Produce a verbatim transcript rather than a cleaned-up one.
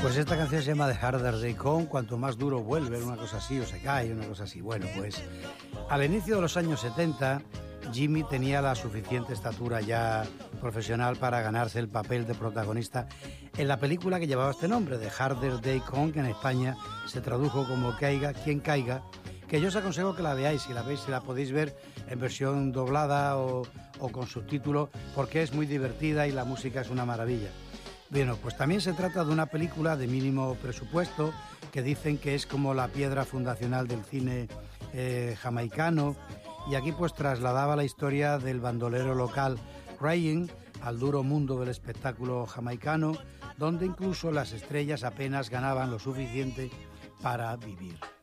Pues esta canción se llama The Harder They Come, cuanto más duro vuelve, una cosa así, o se cae, una cosa así. Bueno, pues al inicio de los años setenta, Jimmy tenía la suficiente estatura ya profesional para ganarse el papel de protagonista en la película que llevaba este nombre, The Harder They Come, que en España se tradujo como Caiga quien caiga, que yo os aconsejo que la veáis, si la veis, si la podéis ver en versión doblada o, o con subtítulos, porque es muy divertida y la música es una maravilla. Bueno, pues también se trata de una película de mínimo presupuesto, que dicen que es como la piedra fundacional del cine eh, jamaicano, y aquí pues trasladaba la historia del bandolero local Ryan al duro mundo del espectáculo jamaicano, donde incluso las estrellas apenas ganaban lo suficiente para vivir.